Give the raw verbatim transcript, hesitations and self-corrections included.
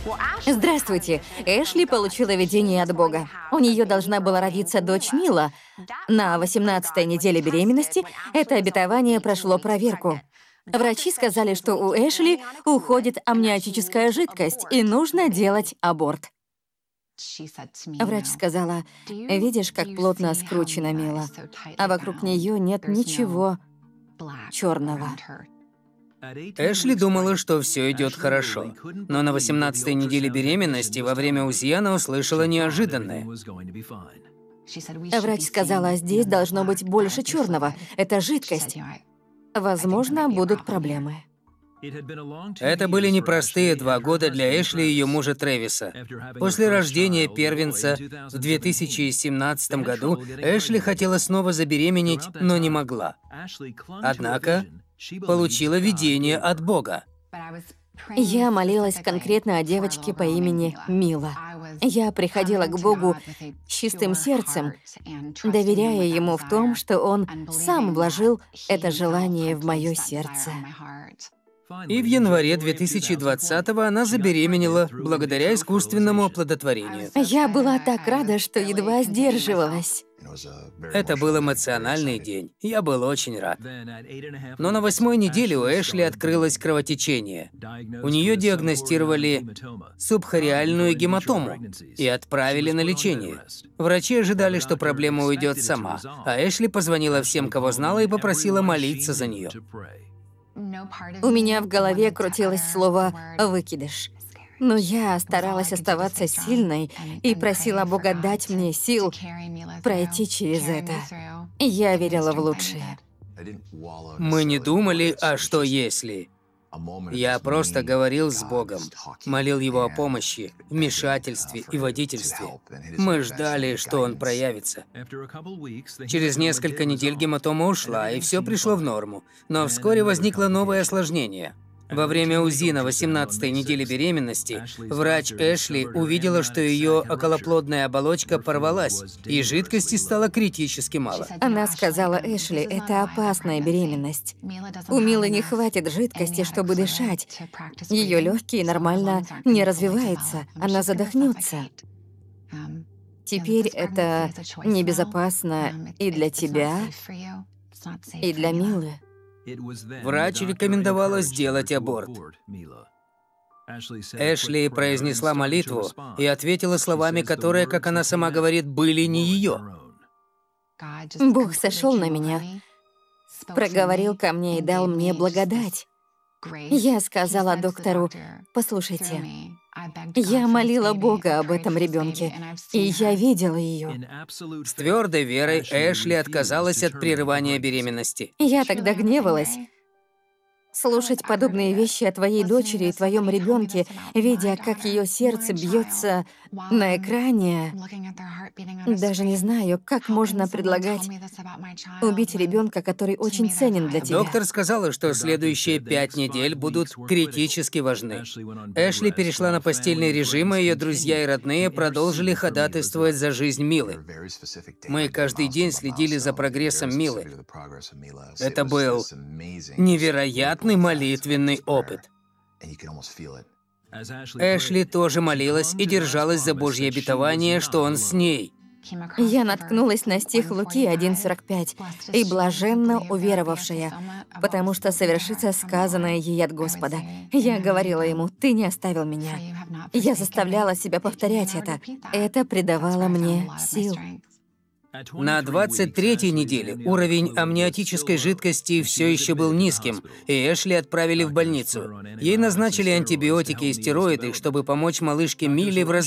Здравствуйте. Эшли получила видение от Бога. У нее должна была родиться дочь Мила. На восемнадцатой неделе беременности это обетование прошло проверку. Врачи сказали, что у Эшли уходит амниотическая жидкость, и нужно делать аборт. Врач сказала: «Видишь, как плотно скручена Мила, а вокруг нее нет ничего черного». Эшли думала, что все идет хорошо, но на восемнадцатой неделе беременности во время УЗИ она услышала неожиданное. Врач сказала: «Здесь должно быть больше черного. Это жидкость. Возможно, будут проблемы». Это были непростые два года для Эшли и ее мужа Трэвиса. После рождения первенца в две тысячи семнадцатом году Эшли хотела снова забеременеть, но не могла. Однако получила видение от Бога. Я молилась конкретно о девочке по имени Мила. Я приходила к Богу с чистым сердцем, доверяя Ему в том, что Он сам вложил это желание в мое сердце. И в январе две тысячи двадцатого она забеременела благодаря искусственному оплодотворению. Я была так рада, что едва сдерживалась. Это был эмоциональный день. Я был очень рад. Но на восьмой неделе у Эшли открылось кровотечение. У нее диагностировали субхориальную гематому и отправили на лечение. Врачи ожидали, что проблема уйдет сама, а Эшли позвонила всем, кого знала, и попросила молиться за нее. У меня в голове крутилось слово «выкидыш». Но я старалась оставаться сильной и просила Бога дать мне сил пройти через это. Я верила в лучшее. Мы не думали, а что если? Я просто говорил с Богом, молил Его о помощи, вмешательстве и водительстве. Мы ждали, что Он проявится. Через несколько недель гематома ушла, и все пришло в норму. Но вскоре возникло новое осложнение. Во время УЗИ на восемнадцатой неделе беременности врач Эшли увидела, что ее околоплодная оболочка порвалась, и жидкости стало критически мало. Она сказала Эшли: «Это опасная беременность. У Милы не хватит жидкости, чтобы дышать. Ее легкие нормально не развиваются, она задохнется. Теперь это небезопасно и для тебя, и для Милы». Врач рекомендовала сделать аборт. Эшли произнесла молитву и ответила словами, которые, как она сама говорит, были не ее. Бог сошел на меня, проговорил ко мне и дал мне благодать. Я сказала доктору: «Послушайте, я молила Бога об этом ребенке, и я видела ее». С твердой верой Эшли отказалась от прерывания беременности. Я тогда гневалась. Слушать подобные вещи о твоей дочери и твоем ребенке, видя, как ее сердце бьется на экране, даже не знаю, как можно предлагать убить ребенка, который очень ценен для тебя. Доктор сказала, что следующие пять недель будут критически важны. Эшли перешла на постельный режим, и ее друзья и родные продолжили ходатайствовать за жизнь Милы. Мы каждый день следили за прогрессом Милы. Это был невероятный молитвенный опыт. Эшли тоже молилась и держалась за Божье обетование, что Он с ней. Я наткнулась на стих Луки один сорок пять. «И блаженно уверовавшая, потому что совершится сказанное ей от Господа». Я говорила ему: «Ты не оставил меня». Я заставляла себя повторять это. Это придавало мне сил. На двадцать третьей неделе уровень амниотической жидкости все еще был низким, и Эшли отправили в больницу. Ей назначили антибиотики и стероиды, чтобы помочь малышке Миле в развитии.